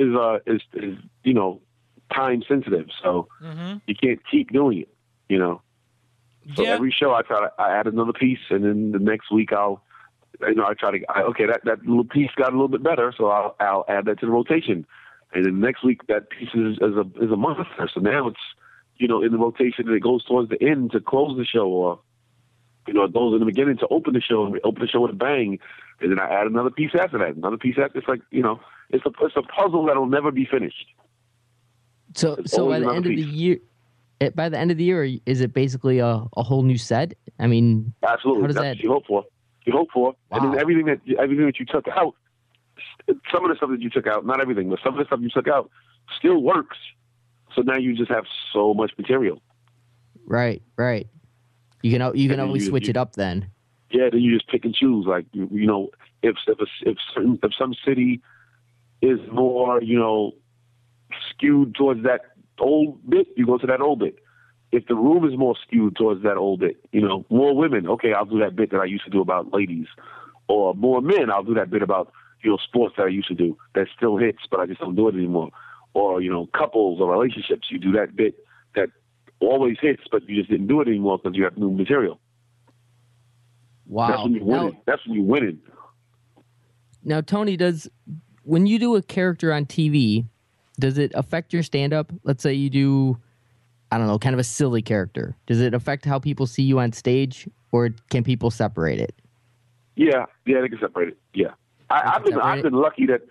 time sensitive, so you can't keep doing it, So every show I add another piece, and then the next week that little piece got a little bit better, so I'll add that to the rotation, and then next week that piece is a monster. So now it's in the rotation, and it goes towards the end to close the show, or it goes in the beginning to open the show, and we open the show with a bang, and then I add another piece after that, another piece after. It's like it's a puzzle that'll never be finished. So by the end of the year, is it basically a whole new set? I mean, absolutely. How does That's what you hope for. Wow. And then everything that you took out, some of the stuff that you took out, not everything, but some of the stuff you took out still works. So now you just have so much material. Right. You can always switch it up then. Yeah, then you just pick and choose. Like if some city is more skewed towards that old bit, you go to that old bit. If the room is more skewed towards that old bit, more women, okay, I'll do that bit that I used to do about ladies. Or more men, I'll do that bit about sports that I used to do that still hits, but I just don't do it anymore. Or couples or relationships, you do that bit that always hits, but you just didn't do it anymore because you have new material. Wow. That's when you're winning. That's when you're winning. Now, Tony, when you do a character on TV, does it affect your stand-up? Let's say you do, I don't know, kind of a silly character. Does it affect how people see you on stage, or can people separate it? Yeah, they can separate it. Yeah, I've been lucky that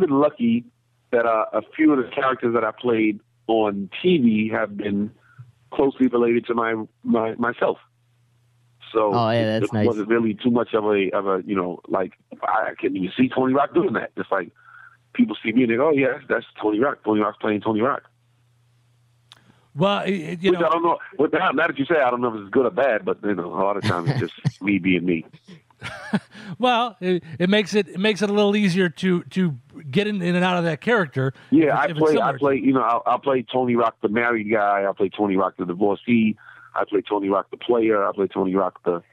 a few of the characters that I played on TV have been closely related to myself. So that's nice. It wasn't really too much of a like I can even see Tony Rock doing that. It's like people see me and they go, "Oh yeah, that's Tony Rock. Tony Rock's playing Tony Rock." Well, Which I don't know. Now that you say, I don't know if it's good or bad, but a lot of times it's just me being me. Well, it makes it a little easier to get in and out of that character. Yeah, I play. I'll play Tony Rock, the married guy. I'll play Tony Rock, the divorcee. I play Tony Rock, the player. I play Tony Rock, the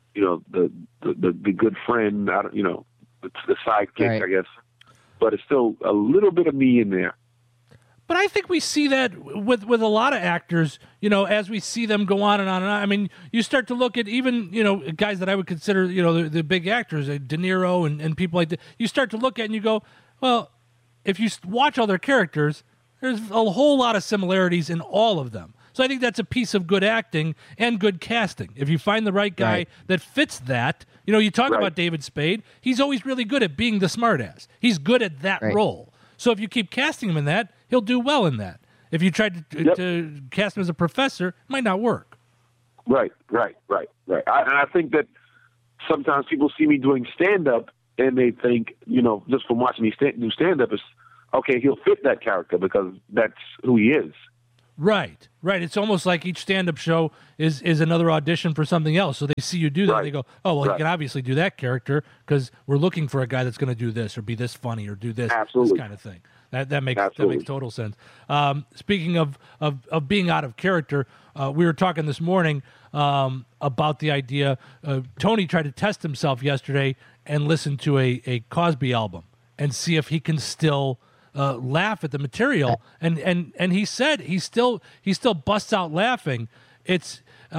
good friend. The sidekick, right. I guess. But it's still a little bit of me in there. But I think we see that with a lot of actors, as we see them go on and on and on. I mean, you start to look at even, guys that I would consider, the big actors, De Niro and people like that. You start to look at and you go, well, if you watch all their characters, there's a whole lot of similarities in all of them. So I think that's a piece of good acting and good casting. If you find the right guy that fits that, you talk about David Spade. He's always really good at being the smartass. He's good at that role. So if you keep casting him in that, he'll do well in that. If you tried to cast him as a professor, it might not work. Right. I think that sometimes people see me doing stand-up and they think, just from watching me do stand-up, is okay, he'll fit that character because that's who he is. Right. It's almost like each stand-up show is another audition for something else. So they see you do that, and they go, oh, well, he can obviously do that character because we're looking for a guy that's going to do this or be this funny or do this, this kind of thing. That makes total sense. Speaking of being out of character, we were talking this morning about the idea. Tony tried to test himself yesterday and listen to a Cosby album and see if he can still laugh at the material, and he said he still busts out laughing. It's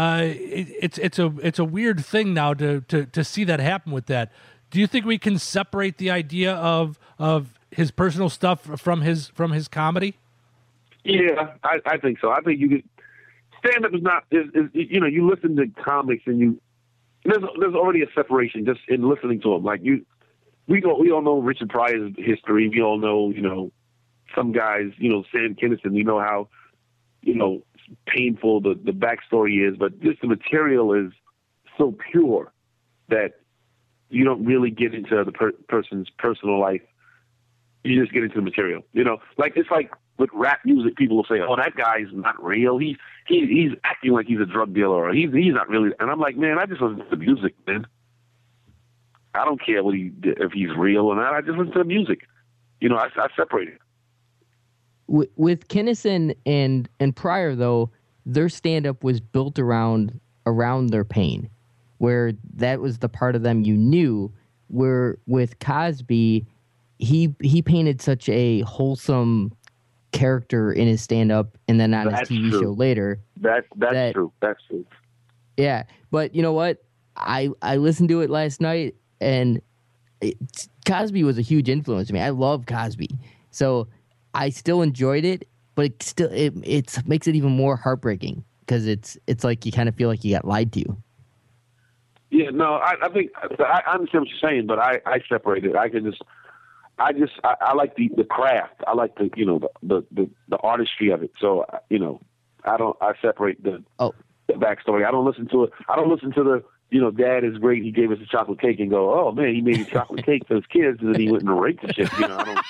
a weird thing now to see that happen with that. Do you think we can separate the idea of his personal stuff from his comedy? Yeah, I think so. I think you could. Stand up is you listen to comics and there's already a separation just in listening to them. Like we all know Richard Pryor's history. We all know, some guys, Sam Kinison, we know how, painful the backstory is, but just the material is so pure that you don't really get into the person's personal life. You just get into the material, it's like with rap music, people will say, oh, that guy's not real. He's acting like he's a drug dealer or he's not really. And I'm like, man, I just listen to the music, man. I don't care if he's real or not. I just listen to the music. I separate it. With Kinison and Pryor, though, their stand-up was built around their pain, where that was the part of them you knew. Where with Cosby, he painted such a wholesome character in his stand-up and then on his TV show later. That's true. That's true. Yeah, but you know what? I listened to it last night, and Cosby was a huge influence to me. I love Cosby, so I still enjoyed it, but it makes it even more heartbreaking because it's like you kind of feel like you got lied to. Yeah, no, I think I understand what you're saying, but I separate it. I like the craft. I like the artistry of it. So I separate the backstory. I don't listen to it. I don't listen to the Dad is great. He gave us a chocolate cake and go, oh man, he made a chocolate cake for his kids, and then he went and raped the shit.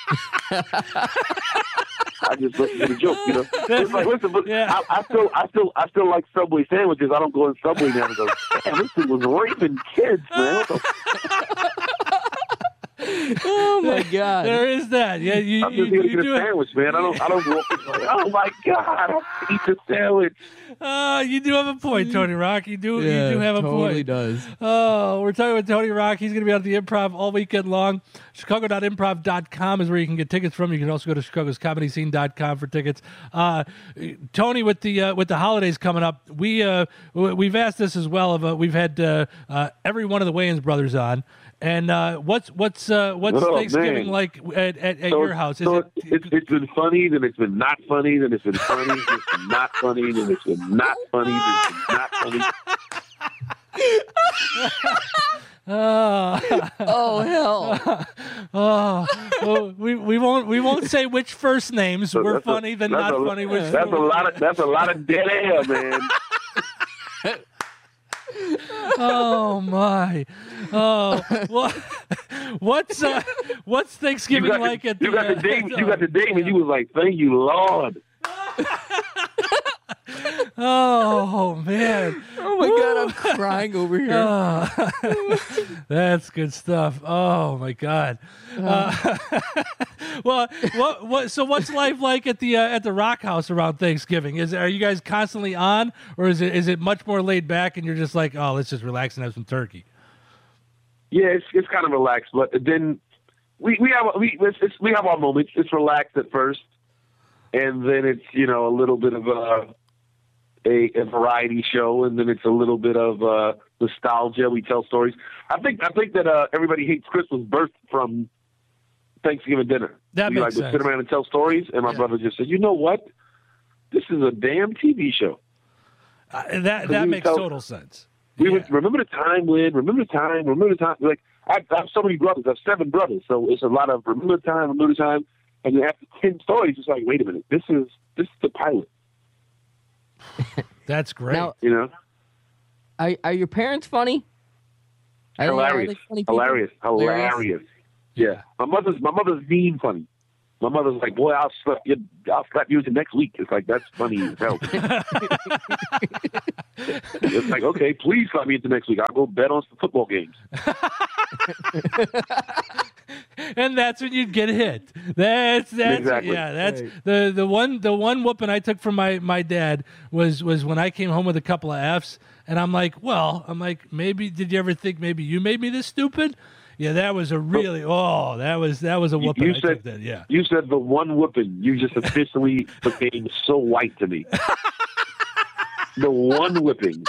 I just listen to the joke. It's like, listen, but I still like Subway sandwiches. I don't go in Subway now and go, damn, this thing was raping kids, man. Oh my God! There is that. Yeah, I'm just here to get a sandwich, man. I don't walk in like, oh my God, I'll eat the sandwich. You do have a point, Tony Rock. You do have a point. Totally does. Oh, we're talking with Tony Rock. He's going to be out at the Improv all weekend long. Chicago.improv.com is where you can get tickets from. You can also go to chicagoscomedyscene.com for tickets. Tony, with the holidays coming up, we've asked this as well. We've had every one of the Wayans brothers on. And what's Thanksgiving like at your house? It's been funny, then it's been not funny, then it's been funny, then it's been not funny, then it's been not funny, then it's been not funny. Oh hell! Well, we won't say which first names were funny, then not funny. That's a lot of dead air, man. Oh my! Oh, what's Thanksgiving like at the? You got the dame, and you was like, "Thank you, Lord." Oh man! Oh my God! I'm crying over here. That's good stuff. Oh my God! Well, so what's life like at the Rock House around Thanksgiving? Are you guys constantly on, or is it much more laid back and you're just like, oh, let's just relax and have some turkey? Yeah, it's kind of relaxed, but then we have our moments. It's relaxed at first, and then it's a little bit of a variety show, and then it's a little bit of nostalgia. We tell stories. I think that Everybody Hates Christmas birthed from Thanksgiving dinner. That we makes would sense. sit around and tell stories, and my brother just said, "You know what? This is a damn TV show." That makes total sense. We would remember the time when, remember the time. Like I have so many brothers. I have 7 brothers, so it's a lot of remember the time. And then after 10 stories, it's like, wait a minute, this is the pilot. That's great. Now, You know, are your parents funny? Are they hilarious, funny people? hilarious. Yeah, my mother's mean funny. My mother's like, boy, I'll slap you into next week. It's like, that's funny as hell. It's like, okay, please slap me into next week. I'll go bet on some football games. And that's when you'd get hit. That's Exactly. yeah. That's Right. the one whooping I took from my dad was when I came home with a couple of Fs, and I'm like, maybe did you ever think maybe you made me this stupid? Yeah, that was a really that was a whooping. You I said took that. Yeah. You said the one whooping. You just officially became so white to me. The one whipping.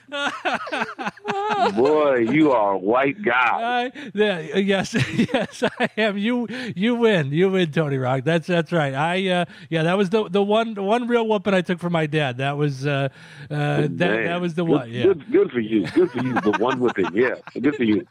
Boy, you are a white guy. Yes, I am. You win, Tony Rock. That's right. That was the one real whooping I took from my dad. That was that was the one. Yeah. Good for you. Good for you. The one whipping. Yeah, good for you.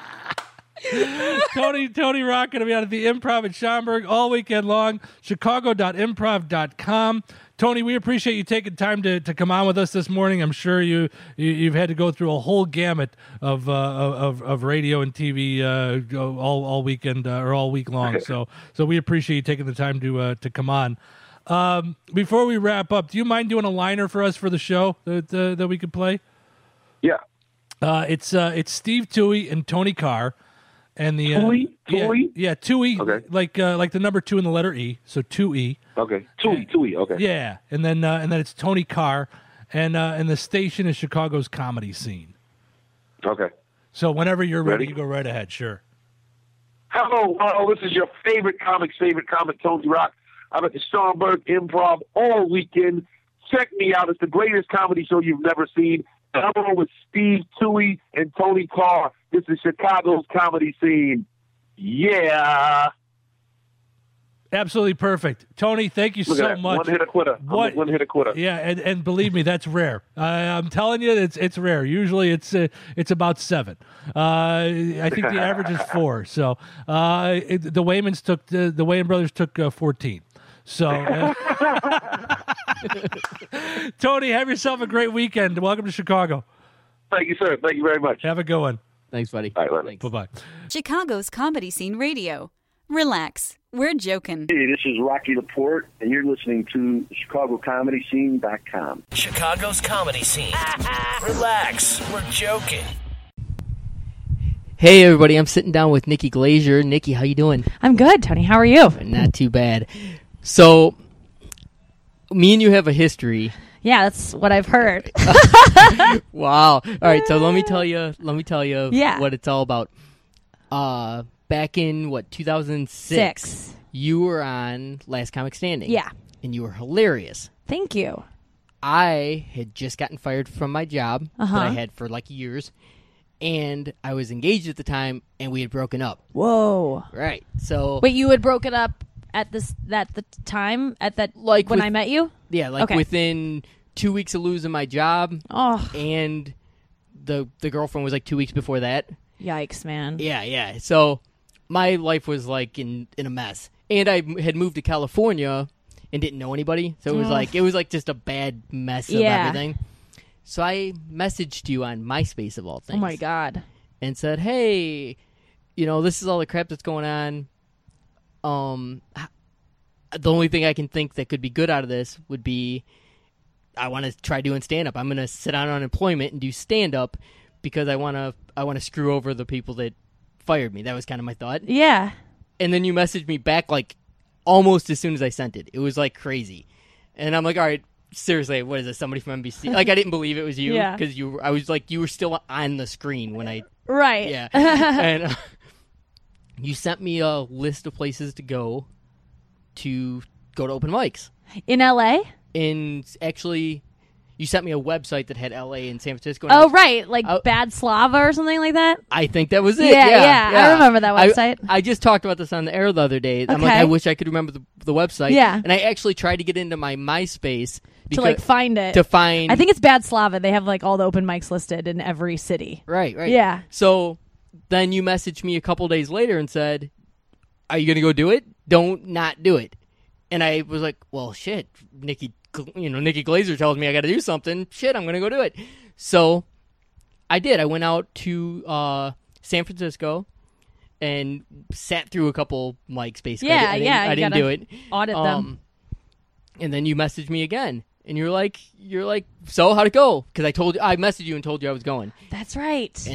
Tony Rock going to be out at the Improv in Schaumburg all weekend long. Chicago.improv.com. Tony, we appreciate you taking time to come on with us this morning. I'm sure you've had to go through a whole gamut of radio and TV all weekend or all week long. So we appreciate you taking the time to come on. Before we wrap up, do you mind doing a liner for us for the show that we could play? Yeah. It's Steve Toohey and Tony Carr. And the Toohey? Yeah, Toohey. Okay. Like the number 2 in the letter E, so 2E. Okay. Toohey. Okay. Yeah, and then it's Tony Carr, and the station is Chicago's Comedy Scene. Okay. So whenever you're ready, Ready? you go right ahead. Sure. Hello, this is your favorite comic, Tony Rock. I'm at the Schaumburg Improv all weekend. Check me out. It's the greatest comedy show you've never seen. And I'm on with Steve Toohey and Tony Carr. This is Chicago's Comedy Scene. Yeah. Absolutely perfect. Tony, thank you Look so at that. much. One hit a quitter. One hit a quitter. Yeah, and believe me, that's rare. I'm telling you, it's rare. Usually, it's about 7. I think the average is 4. So the Wayman brothers took 14. So, Tony, have yourself a great weekend. Welcome to Chicago. Thank you, sir. Thank you very much. Have a good one. Thanks, buddy. All right, later. Bye-bye. Chicago's Comedy Scene Radio. Relax. We're joking. Hey, this is Rocky Laporte, and you're listening to ChicagoComedyScene.com. Chicago's Comedy Scene. Relax. We're joking. Hey, everybody. I'm sitting down with Nikki Glazier. Nikki, how you doing? I'm good, Tony. How are you? Not too bad. So, me and you have a history. Yeah, that's what I've heard. Wow. All right, so let me tell you Yeah. what it's all about. Back in 2006, you were on Last Comic Standing. Yeah. And you were hilarious. Thank you. I had just gotten fired from my job that I Uh-huh. had for like years, and I was engaged at the time, and we had broken up. Whoa. Right. So Wait, you had broken up at the time when I met you? Yeah, like Okay. within 2 weeks of losing my job. Oh. And the girlfriend was like 2 weeks before that. Yikes, man. Yeah. So my life was like in a mess. And I had moved to California and didn't know anybody. So it was like just a bad mess of everything. So I messaged you on MySpace of all things. Oh my God. And said, "Hey, this is all the crap that's going on. The only thing I can think that could be good out of this would be I want to try doing stand-up. I'm going to sit on unemployment and do stand-up because I want to screw over the people that fired me." That was kind of my thought. Yeah. And then you messaged me back like almost as soon as I sent it. It was like crazy. And I'm like, all right, seriously, what is this? Somebody from NBC? Like, I didn't believe it was you Yeah. because I was like, you were still on the screen when I. Right. Yeah. And you sent me a list of places to go to open mics. In LA? And actually, You sent me a website that had L.A. and San Francisco. Oh, right. Like Bad Slava or something like that? I think that was it. Yeah. I remember that website. I just talked about this on the air the other day. I'm like, Okay. I wish I could remember the website. Yeah. And I actually tried to get into my MySpace. To like find it. To find. I think it's Bad Slava. They have like all the open mics listed in every city. Right. Yeah. So then you messaged me a couple days later and said, are you going to go do it? Don't not do it. And I was like, well, shit. Nikki Glazer tells me I got to do something. Shit, I'm going to go do it. So I did. I went out to San Francisco and sat through a couple mics, basically. I didn't do it. Audit them. And then you messaged me again. And you're like, so how'd it go? Because I messaged you and told you I was going. That's right.